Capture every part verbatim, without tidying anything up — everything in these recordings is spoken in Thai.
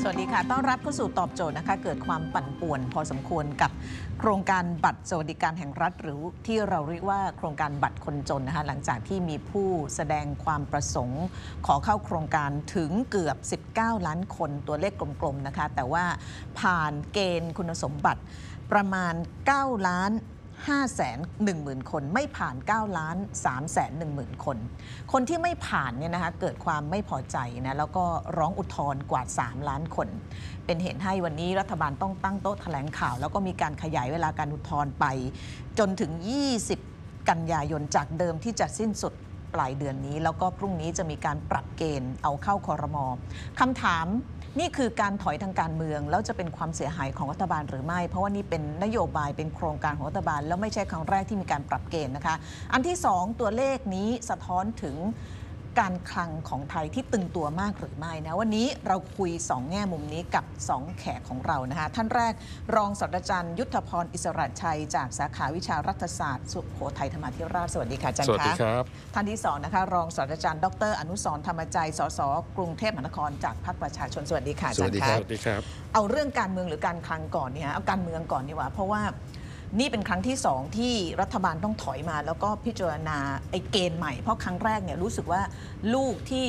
สวัสดีค่ะต้อนรับเข้าสู่ตอบโจทย์นะคะเกิดความปั่นป่วนพอสมควรกับโครงการบัตรสวัสดิการแห่งรัฐหรือที่เราเรียกว่าโครงการบัตรคนจนนะคะหลังจากที่มีผู้แสดงความประสงค์ขอเข้าโครงการถึงเกือบสิบเก้าล้านคนตัวเลขกลมๆนะคะแต่ว่าผ่านเกณฑ์คุณสมบัติประมาณเก้าล้านห้าแสนหนึ่งหมื่นคนไม่ผ่านเก้าล้านสามแสนหนึ่งหมื่นคนคนที่ไม่ผ่านเนี่ยนะคะเกิดความไม่พอใจนะแล้วก็ร้องอุทธรณ์กว่าสามล้านคนเป็นเหตุให้วันนี้รัฐบาลต้องตั้งโต๊ะแถลงข่าวแล้วก็มีการขยายเวลาการอุทธรณ์ไปจนถึงยี่สิบกันยายนจากเดิมที่จะสิ้นสุดปลายเดือนนี้แล้วก็พรุ่งนี้จะมีการปรับเกณฑ์เอาเข้าครม.คำถามนี่คือการถอยทางการเมืองแล้วจะเป็นความเสียหายของรัฐบาลหรือไม่เพราะว่านี่เป็นนโยบายเป็นโครงการของรัฐบาลแล้วไม่ใช่ครั้งแรกที่มีการปรับเกณฑ์นะคะอันที่สองตัวเลขนี้สะท้อนถึงการคลังของไทยที่ตึงตัวมากหรือไม่นะวันนี้เราคุยสองแง่มุมนี้กับสองแขกของเรานะคะท่านแรกรองศาสตราจารย์ยุทธพรอิสระชัยจากสาขาวิชารัฐศาสตร์สุโขทัยธรรมาธิราชสวัสดีค่ะอาจารย์คะสวัสดีครับท่านที่สองนะคะรองศาสตราจารย์ดรอนุสรณ์ธรรมใจสสกรุงเทพมหานครจากพรรคประชาชนสวัสดีค่ะอาจารย์คะสวัสดีครับเอาเรื่องการเมืองหรือการคลังก่อนเนี่ยเอาการเมืองก่อนดีกว่าเพราะว่านี่เป็นครั้งที่สองที่รัฐบาลต้องถอยมาแล้วก็พิจารณาไอ้เกณฑ์ใหม่เพราะครั้งแรกเนี่ยรู้สึกว่าลูกที่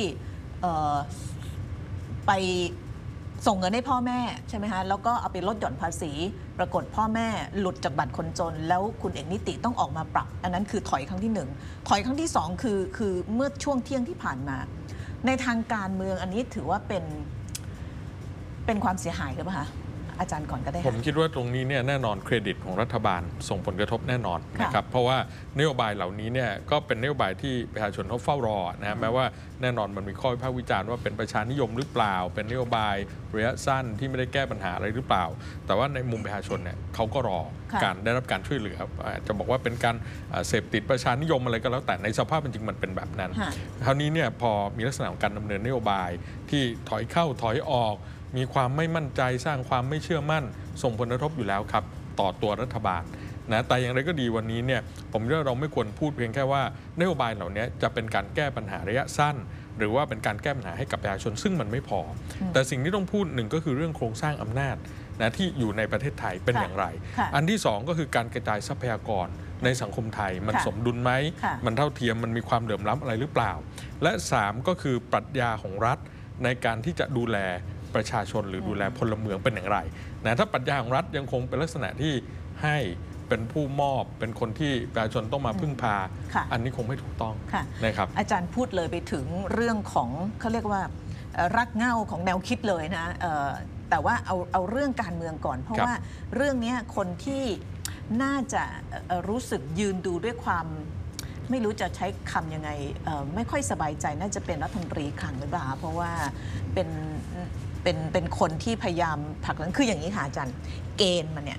ไปส่งเงินให้พ่อแม่ใช่ไหมคะแล้วก็เอาไปลดหย่อนภาษีปรากฏพ่อแม่หลุดจากบัตรคนจนแล้วคุณเอกนิติต้องออกมาปรับอันนั้นคือถอยครั้งที่หนึ่งถอยครั้งที่สองคือคือเมื่อช่วงเที่ยงที่ผ่านมาในทางการเมืองอันนี้ถือว่าเป็นเป็นความเสียหายหรือเปล่าคะอาจารย์ก่อนก็ได้ผมคิดว่าตรงนี้เนี่ยแน่นอนเครดิตของรัฐบาลส่งผลกระทบแน่นอนนะครับเพราะว่านโยบายเหล่านี้เนี่ยก็เป็นนโยบายที่ประชาชนเขาเฝ้ารอนะแม้ว่าแน่นอนมันมีข้อวิพากษ์วิจารณ์ว่าเป็นประชานิยมหรือเปล่าเป็นนโยบายระยะสั้นที่ไม่ได้แก้ปัญหาอะไรหรือเปล่าแต่ว่าในมุมประชาชนเนี่ยเขาก็รอการได้รับการช่วยเหลือจะบอกว่าเป็นการเสพติดประชานิยมอะไรก็แล้วแต่ในสภาพเป็นจริงมันเป็นแบบนั้นคราวนี้เนี่ยพอมีลักษณะของการดำเนินนโยบายที่ถอยเข้าถอยออกมีความไม่มั่นใจสร้างความไม่เชื่อมั่นส่งผลกระทบอยู่แล้วครับต่อตัวรัฐบาลนะแต่อย่างไรก็ดีวันนี้เนี่ยผมว่าเราไม่ควรพูดเพียงแค่ว่านโยบายเหล่านี้จะเป็นการแก้ปัญหาระยะสั้นหรือว่าเป็นการแก้ปัญหาให้กับประชาชนซึ่งมันไม่พอแต่สิ่งที่ต้องพูดหนึ่งก็คือเรื่องโครงสร้างอำนาจนะที่อยู่ในประเทศไทยเป็นอย่างไรอันที่สองก็คือการกระจายทรัพยากรในสังคมไทยมันสมดุลไหมมันเท่าเทียมมันมีความเหลื่อมล้ำอะไรหรือเปล่าและสามก็คือปรัชญาของรัฐในการที่จะดูแลประชาชนหรือดูแลพลเมืองเป็นอย่างไรนะถ้าปรัชญาของรัฐยังคงเป็นลักษณะที่ให้เป็นผู้มอบเป็นคนที่ประชาชนต้องมาพึ่งพาอันนี้คงไม่ถูกต้องนะครับอาจารย์พูดเลยไปถึงเรื่องของเขาเรียกว่ารักเหง้าของแนวคิดเลยนะแต่ว่าเอาเอาเรื่องการเมืองก่อนเพราะว่าเรื่องนี้คนที่น่าจะรู้สึกยืนดูด้วยความไม่รู้จะใช้คำยังไงไม่ค่อยสบายใจน่าจะเป็นรัฐมนตรีคลังหรือเปล่าเพราะว่าเป็นเป็นเป็นคนที่พยายามผลักดันคืออย่างนี้ค่ะอาจารย์เกณฑ์มันเนี่ย